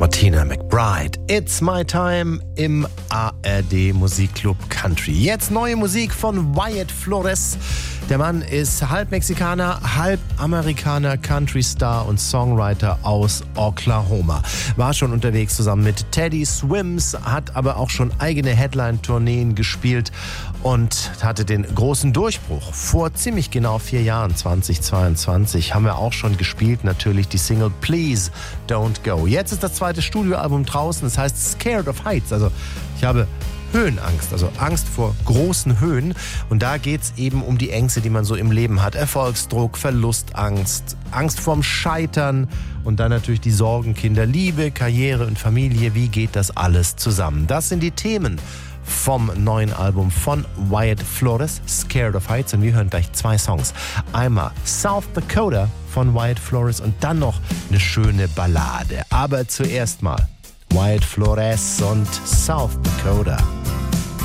Martina McBride. It's My Time im ARD Musikclub Country. Jetzt neue Musik von Wyatt Flores. Der Mann ist halb Mexikaner, halb Amerikaner, Country-Star und Songwriter aus Oklahoma. War schon unterwegs zusammen mit Teddy Swims, hat aber auch schon eigene Headline-Tourneen gespielt und hatte den großen Durchbruch. Vor ziemlich genau 4 Jahren, 2022, haben wir auch schon gespielt, natürlich die Single Please Don't Go. Jetzt ist das zweite Studioalbum draußen, das heißt Scared of Heights. Also ich habe Höhenangst, also Angst vor großen Höhen. Und da geht's eben um die Ängste, die man so im Leben hat. Erfolgsdruck, Verlustangst, Angst vorm Scheitern und dann natürlich die Sorgenkinder, Liebe, Karriere und Familie. Wie geht das alles zusammen? Das sind die Themen vom neuen Album von Wyatt Flores, Scared of Heights. Und wir hören gleich 2 Songs. Einmal South Dakota von Wyatt Flores und dann noch eine schöne Ballade. Aber zuerst mal Wyatt Flores und South Dakota.